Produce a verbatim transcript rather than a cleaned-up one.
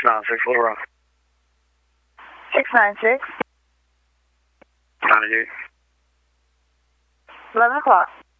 nine six, Little Rock. six nine six. ninety-eight. eleven o'clock.